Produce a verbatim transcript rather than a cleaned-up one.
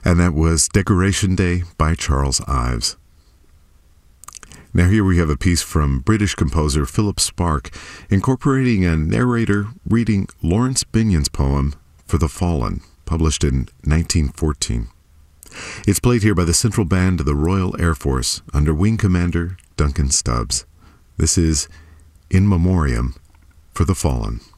And that was Decoration Day by Charles Ives. Now here we have a piece from British composer Philip Sparke, incorporating a narrator reading Lawrence Binyon's poem For the Fallen, published in nineteen fourteen. It's played here by the Central Band of the Royal Air Force under Wing Commander Duncan Stubbs. This is In Memoriam for the Fallen.